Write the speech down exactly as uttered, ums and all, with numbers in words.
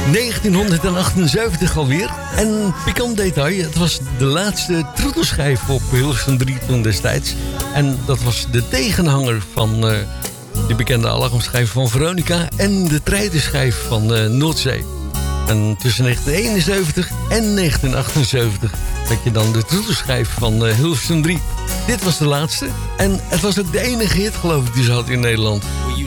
negentienhonderdachtenzeventig alweer. En pikant detail, het was de laatste troetelschijf op Hilversum drie toen destijds. En dat was de tegenhanger van uh, de bekende alarmschijf van Veronica en de treitenschijf van uh, Noordzee. En tussen negentien eenenzeventig en negentien achtenzeventig had je dan de troetelschijf van uh, Hilversum drie. Dit was de laatste en het was ook de enige hit, geloof ik, die ze had in Nederland.